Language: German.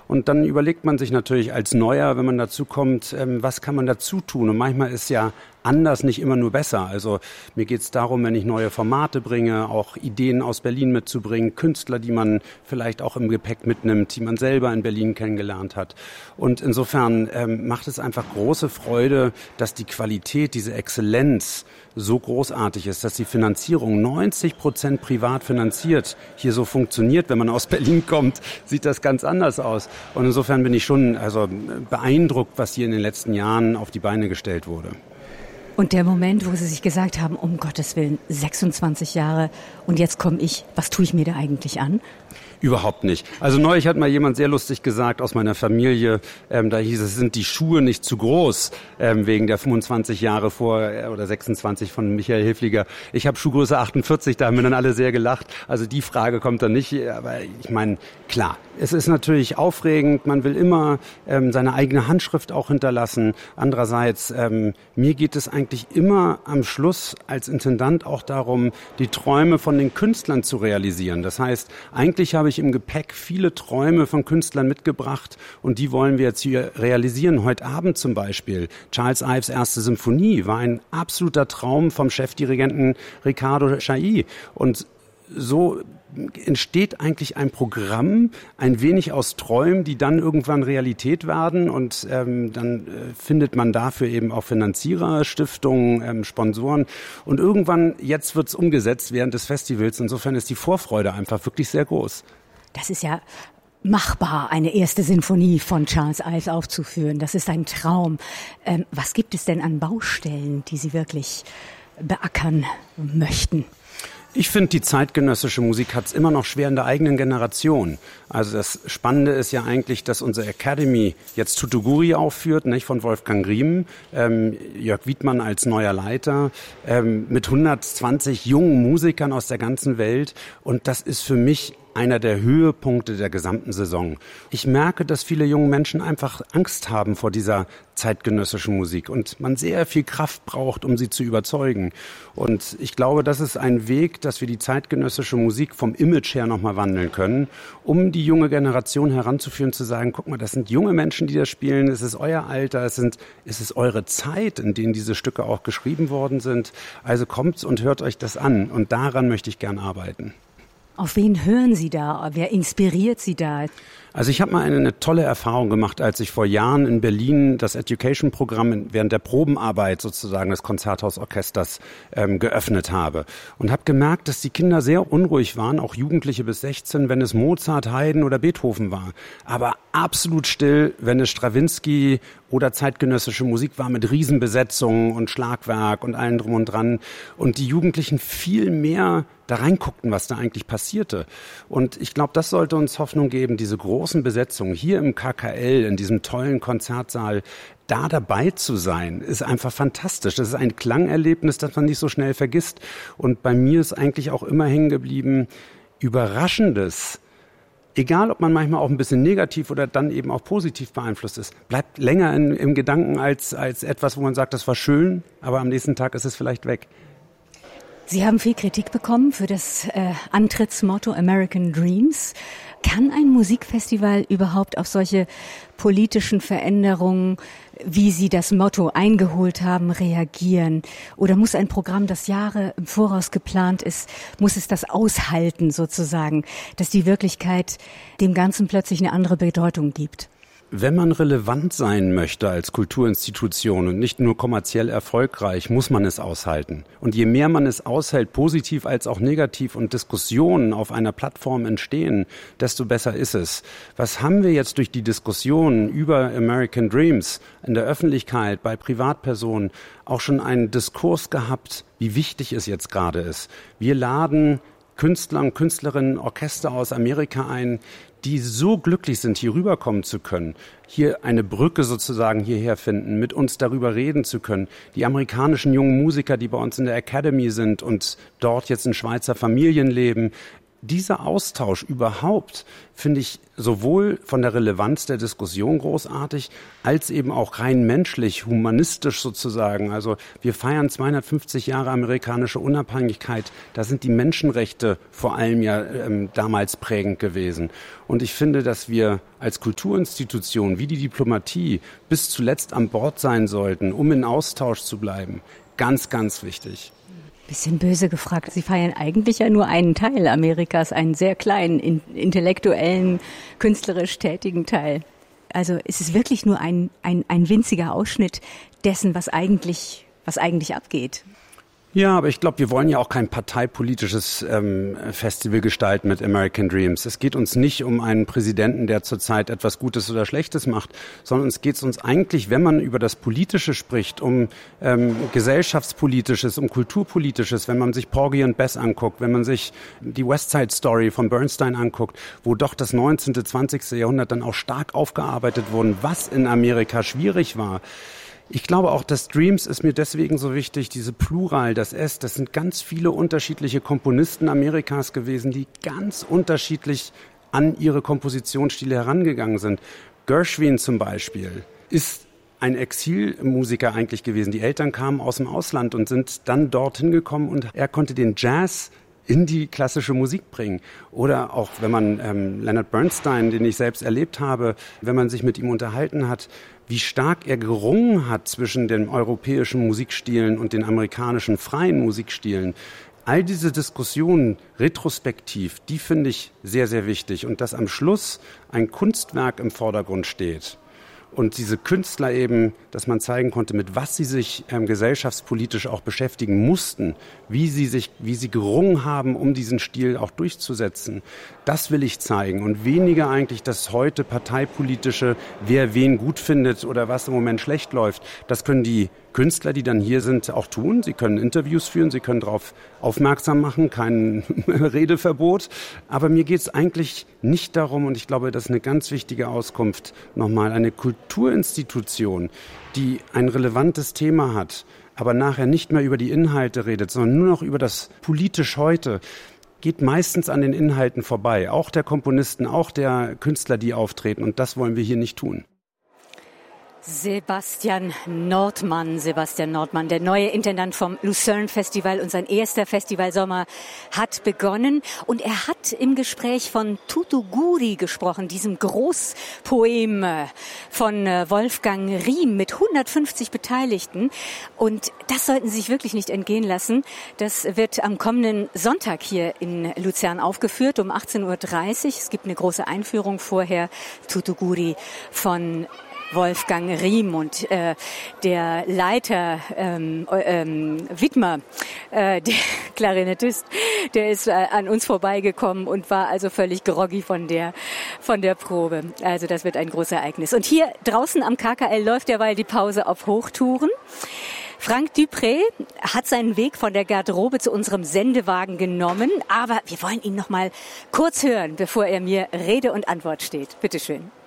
Und dann überlegt man sich natürlich als Neuer, wenn man dazu kommt, was kann man dazu tun? Und manchmal ist ja anders nicht immer nur besser. Also mir geht es darum, wenn ich neue Formate bringe, auch Ideen aus Berlin mitzubringen, Künstler, die man vielleicht auch im Gepäck mitnimmt, die man selber in Berlin kennengelernt hat. Und insofern macht es einfach große Freude, dass die Qualität, diese Exzellenz so großartig ist, dass die Finanzierung 90% privat finanziert hier so funktioniert. Wenn man aus Berlin kommt, sieht das ganz anders aus. Und insofern bin ich schon beeindruckt, was hier in den letzten Jahren auf die Beine gestellt wurde. Und der Moment, wo Sie sich gesagt haben, um Gottes Willen, 26 Jahre und jetzt komme ich, was tue ich mir da eigentlich an? Überhaupt nicht. Also neulich hat mal jemand sehr lustig gesagt aus meiner Familie, da hieß es, sind die Schuhe nicht zu groß, wegen der 25 Jahre vor oder 26 von Michael Hilfliger. Ich habe Schuhgröße 48, da haben wir dann alle sehr gelacht. Also die Frage kommt dann nicht, aber ich meine, klar, es ist natürlich aufregend, man will immer seine eigene Handschrift auch hinterlassen. Andererseits, mir geht es eigentlich immer am Schluss als Intendant auch darum, die Träume von den Künstlern zu realisieren. Das heißt, eigentlich habe ich im Gepäck viele Träume von Künstlern mitgebracht und die wollen wir jetzt hier realisieren. Heute Abend zum Beispiel. Charles Ives erste Symphonie war ein absoluter Traum vom Chefdirigenten Riccardo Chailly. Und so entsteht eigentlich ein Programm, ein wenig aus Träumen, die dann irgendwann Realität werden und dann findet man dafür eben auch Finanzierer, Stiftungen, Sponsoren und irgendwann, jetzt wird's umgesetzt während des Festivals. Insofern ist die Vorfreude einfach wirklich sehr groß. Das ist ja machbar, eine erste Sinfonie von Charles Ives aufzuführen. Das ist ein Traum. Was gibt es denn an Baustellen, die Sie wirklich beackern möchten? Ich finde, die zeitgenössische Musik hat es immer noch schwer in der eigenen Generation. Also das Spannende ist ja eigentlich, dass unsere Academy jetzt Tutuguri aufführt, nicht, von Wolfgang Riem, Jörg Wiedmann als neuer Leiter, mit 120 jungen Musikern aus der ganzen Welt. Und das ist für mich einer der Höhepunkte der gesamten Saison. Ich merke, dass viele junge Menschen einfach Angst haben vor dieser zeitgenössischen Musik und man sehr viel Kraft braucht, um sie zu überzeugen. Und ich glaube, das ist ein Weg, dass wir die zeitgenössische Musik vom Image her nochmal wandeln können, um die junge Generation heranzuführen, zu sagen, guck mal, das sind junge Menschen, die das spielen, es ist euer Alter, es ist eure Zeit, in denen diese Stücke auch geschrieben worden sind. Also kommt und hört euch das an und daran möchte ich gern arbeiten. Auf wen hören Sie da? Wer inspiriert Sie da? Also ich habe mal eine tolle Erfahrung gemacht, als ich vor Jahren in Berlin das Education-Programm während der Probenarbeit sozusagen des Konzerthausorchesters geöffnet habe und habe gemerkt, dass die Kinder sehr unruhig waren, auch Jugendliche bis 16, wenn es Mozart, Haydn oder Beethoven war, aber absolut still, wenn es Strawinsky oder zeitgenössische Musik war mit Riesenbesetzungen und Schlagwerk und allem drum und dran und die Jugendlichen viel mehr da reinguckten, was da eigentlich passierte. Und ich glaube, das sollte uns Hoffnung geben, diese großen Besetzungen hier im KKL, in diesem tollen Konzertsaal, da dabei zu sein, ist einfach fantastisch. Das ist ein Klangerlebnis, das man nicht so schnell vergisst. Und bei mir ist eigentlich auch immer hängen geblieben, Überraschendes, egal ob man manchmal auch ein bisschen negativ oder dann eben auch positiv beeinflusst ist, bleibt länger im Gedanken als etwas, wo man sagt, das war schön, aber am nächsten Tag ist es vielleicht weg. Sie haben viel Kritik bekommen für das Antrittsmotto American Dreams. Kann ein Musikfestival überhaupt auf solche politischen Veränderungen, wie Sie das Motto eingeholt haben, reagieren? Oder muss ein Programm, das Jahre im Voraus geplant ist, muss es das aushalten sozusagen, dass die Wirklichkeit dem Ganzen plötzlich eine andere Bedeutung gibt? Wenn man relevant sein möchte als Kulturinstitution und nicht nur kommerziell erfolgreich, muss man es aushalten. Und je mehr man es aushält, positiv als auch negativ und Diskussionen auf einer Plattform entstehen, desto besser ist es. Was haben wir jetzt durch die Diskussionen über American Dreams in der Öffentlichkeit, bei Privatpersonen, auch schon einen Diskurs gehabt, wie wichtig es jetzt gerade ist. Wir laden Künstler und Künstlerinnen, Orchester aus Amerika ein, die so glücklich sind, hier rüberkommen zu können, hier eine Brücke sozusagen hierher finden, mit uns darüber reden zu können. Die amerikanischen jungen Musiker, die bei uns in der Academy sind und dort jetzt in Schweizer Familien leben, dieser Austausch überhaupt finde ich sowohl von der Relevanz der Diskussion großartig, als eben auch rein menschlich, humanistisch sozusagen. Also wir feiern 250 Jahre amerikanische Unabhängigkeit. Da sind die Menschenrechte vor allem ja damals prägend gewesen. Und ich finde, dass wir als Kulturinstitution wie die Diplomatie bis zuletzt an Bord sein sollten, um in Austausch zu bleiben. Ganz, ganz wichtig. Bisschen böse gefragt. Sie feiern eigentlich ja nur einen Teil Amerikas, einen sehr kleinen, intellektuellen, künstlerisch tätigen Teil. Also ist es wirklich nur ein winziger Ausschnitt dessen, was eigentlich abgeht? Ja, aber ich glaube, wir wollen ja auch kein parteipolitisches Festival gestalten mit American Dreams. Es geht uns nicht um einen Präsidenten, der zurzeit etwas Gutes oder Schlechtes macht, sondern es geht uns eigentlich, wenn man über das Politische spricht, um gesellschaftspolitisches, um kulturpolitisches, wenn man sich Porgy und Bess anguckt, wenn man sich die West Side Story von Bernstein anguckt, wo doch das 19., 20. Jahrhundert dann auch stark aufgearbeitet wurde, was in Amerika schwierig war. Ich glaube auch, das Dreams ist mir deswegen so wichtig, diese Plural, das sind ganz viele unterschiedliche Komponisten Amerikas gewesen, die ganz unterschiedlich an ihre Kompositionsstile herangegangen sind. Gershwin zum Beispiel ist ein Exilmusiker eigentlich gewesen. Die Eltern kamen aus dem Ausland und sind dann dorthin gekommen und er konnte den Jazz in die klassische Musik bringen. Oder auch, wenn man Leonard Bernstein, den ich selbst erlebt habe, wenn man sich mit ihm unterhalten hat, wie stark er gerungen hat zwischen den europäischen Musikstilen und den amerikanischen freien Musikstilen. All diese Diskussionen retrospektiv, die finde ich sehr, sehr wichtig. Und dass am Schluss ein Kunstwerk im Vordergrund steht. Und diese Künstler eben, dass man zeigen konnte, mit was sie sich gesellschaftspolitisch auch beschäftigen mussten, wie sie gerungen haben, um diesen Stil auch durchzusetzen. Das will ich zeigen und weniger eigentlich das heute parteipolitische, wer wen gut findet oder was im Moment schlecht läuft. Das können die Künstler, die dann hier sind, auch tun. Sie können Interviews führen, sie können darauf aufmerksam machen, kein Redeverbot. Aber mir geht es eigentlich nicht darum, und ich glaube, das ist eine ganz wichtige Auskunft, nochmal eine Kulturinstitution, die ein relevantes Thema hat, aber nachher nicht mehr über die Inhalte redet, sondern nur noch über das politisch Heute, geht meistens an den Inhalten vorbei. Auch der Komponisten, auch der Künstler, die auftreten. Und das wollen wir hier nicht tun. Sebastian Nordmann, der neue Intendant vom Lucerne Festival, und sein erster Festivalsommer hat begonnen. Und er hat im Gespräch von Tutu-Guri gesprochen, diesem Großpoem von Wolfgang Riem mit 150 Beteiligten. Und das sollten Sie sich wirklich nicht entgehen lassen. Das wird am kommenden Sonntag hier in Luzern aufgeführt um 18.30 Uhr. Es gibt eine große Einführung vorher. Tutu-Guri von Wolfgang Riem und der Leiter Widmer, der Klarinettist, der ist an uns vorbeigekommen und war also völlig groggy von der Probe. Also das wird ein großes Ereignis. Und hier draußen am KKL läuft derweil die Pause auf Hochtouren. Frank Dupré hat seinen Weg von der Garderobe zu unserem Sendewagen genommen, aber wir wollen ihn noch mal kurz hören, bevor er mir Rede und Antwort steht. Bitte schön.